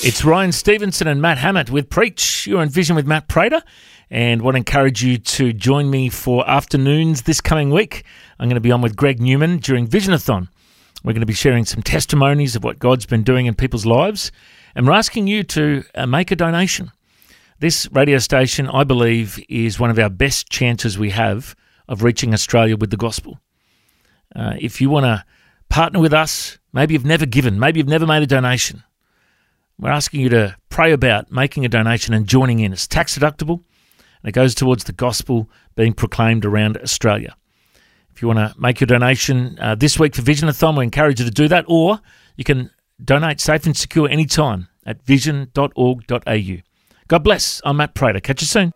It's Ryan Stevenson and Matt Hammett with Preach. You're on Vision with Matt Prater, and want to encourage you to join me for afternoons this coming week. I'm going to be on with Greg Newman during Visionathon. We're going to be sharing some testimonies of what God's been doing in people's lives, and we're asking you to make a donation. This radio station, I believe, is one of our best chances we have of reaching Australia with the gospel. If you want to partner with us, maybe you've never given, maybe you've never made a donation, we're asking you to pray about making a donation and joining in. It's tax deductible, and it goes towards the gospel being proclaimed around Australia. If you want to make your donation this week for Visionathon, we encourage you to do that, or you can donate safe and secure anytime at vision.org.au. God bless. I'm Matt Prater. Catch you soon.